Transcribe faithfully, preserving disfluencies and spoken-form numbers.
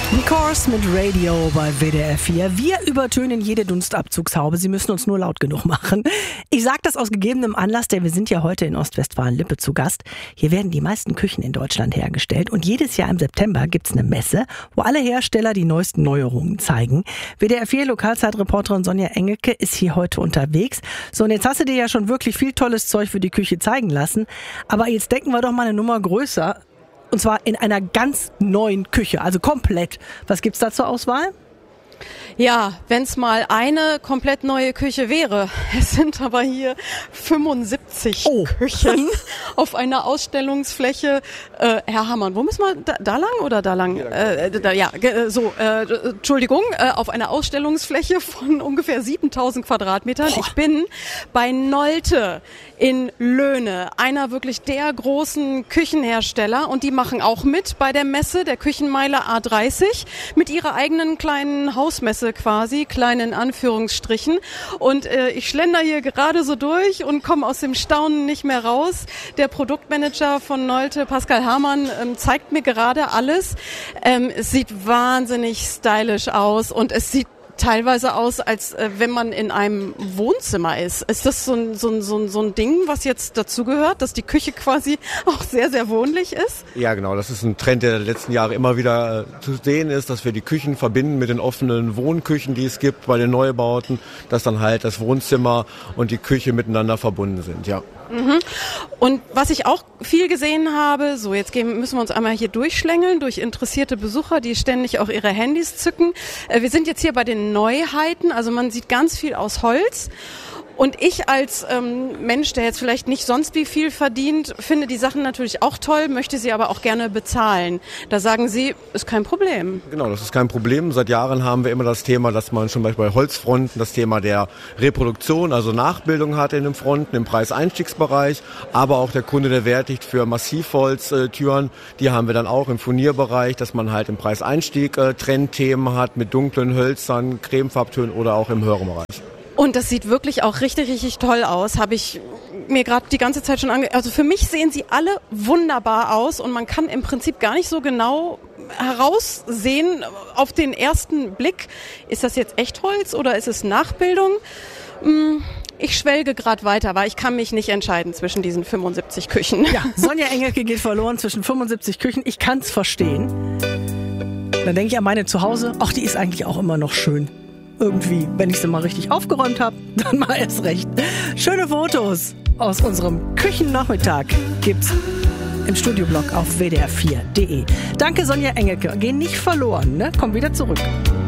The Course mit Radio bei W D R vier. Wir übertönen jede Dunstabzugshaube. Sie müssen uns nur laut genug machen. Ich sage das aus gegebenem Anlass, denn wir sind ja heute in Ostwestfalen-Lippe zu Gast. Hier werden die meisten Küchen in Deutschland hergestellt. Und jedes Jahr im September gibt's eine Messe, wo alle Hersteller die neuesten Neuerungen zeigen. W D R vier Lokalzeitreporterin Sonja Engelke ist hier heute unterwegs. So, und jetzt hast du dir ja schon wirklich viel tolles Zeug für die Küche zeigen lassen. Aber jetzt denken wir doch mal eine Nummer größer. Und zwar in einer ganz neuen Küche, also komplett. Was gibt's da zur Auswahl? Ja, wenn es mal eine komplett neue Küche wäre. Es sind aber hier fünfundsiebzig oh. Küchen auf einer Ausstellungsfläche. Äh, Herr Hammann, wo müssen wir? Da, da lang oder da lang? Äh, da, ja, so, äh, Entschuldigung, äh, auf einer Ausstellungsfläche von ungefähr siebentausend Quadratmetern. Oh. Ich bin bei Nolte in Löhne, einer wirklich der großen Küchenhersteller. Und die machen auch mit bei der Messe, der Küchenmeile A dreißig, mit ihrer eigenen kleinen Hausmesse quasi, kleinen Anführungsstrichen. Und äh, ich schlender hier gerade so durch und komme aus dem Staunen nicht mehr raus. Der Produktmanager von Nolte, Pascal Hamann, ähm, zeigt mir gerade alles. Ähm, es sieht wahnsinnig stylisch aus und es sieht teilweise aus, als äh, wenn man in einem Wohnzimmer ist. Ist das so ein, so ein, so ein, so ein Ding, was jetzt dazugehört, dass die Küche quasi auch sehr, sehr wohnlich ist? Ja, genau. Das ist ein Trend, der der letzten Jahre immer wieder äh, zu sehen ist, dass wir die Küchen verbinden mit den offenen Wohnküchen, die es gibt bei den Neubauten, dass dann halt das Wohnzimmer und die Küche miteinander verbunden sind, ja. Mhm. Und was ich auch viel gesehen habe, so jetzt gehen, müssen wir uns einmal hier durchschlängeln durch interessierte Besucher, die ständig auch ihre Handys zücken. Äh, wir sind jetzt hier bei den Neuheiten, also man sieht ganz viel aus Holz. Und ich als ähm, Mensch, der jetzt vielleicht nicht sonst wie viel verdient, finde die Sachen natürlich auch toll, möchte sie aber auch gerne bezahlen. Da sagen Sie, ist kein Problem. Genau, das ist kein Problem. Seit Jahren haben wir immer das Thema, dass man zum Beispiel bei Holzfronten das Thema der Reproduktion, also Nachbildung hat in den Fronten, im Preiseinstiegsbereich. Aber auch der Kunde, der wertigt für Massivholztüren, die haben wir dann auch im Furnierbereich, dass man halt im Preiseinstieg äh, Trendthemen hat mit dunklen Hölzern, Cremefarbtönen oder auch im höheren Bereich. Und das sieht wirklich auch richtig, richtig toll aus. Habe ich mir gerade die ganze Zeit schon ange... Also für mich sehen sie alle wunderbar aus und man kann im Prinzip gar nicht so genau heraussehen auf den ersten Blick. Ist das jetzt Echtholz oder ist es Nachbildung? Ich schwelge gerade weiter, weil ich kann mich nicht entscheiden zwischen diesen fünfundsiebzig Küchen. Ja, Sonja Engelke geht verloren zwischen fünfundsiebzig Küchen. Ich kann es verstehen. Dann denke ich an meine zu Hause. Ach, die ist eigentlich auch immer noch schön. Irgendwie, wenn ich sie mal richtig aufgeräumt habe, dann mal erst recht. Schöne Fotos aus unserem Küchennachmittag gibt's im Studioblog auf w d r vier punkt d e. Danke, Sonja Engelke. Geh nicht verloren, ne? Komm wieder zurück.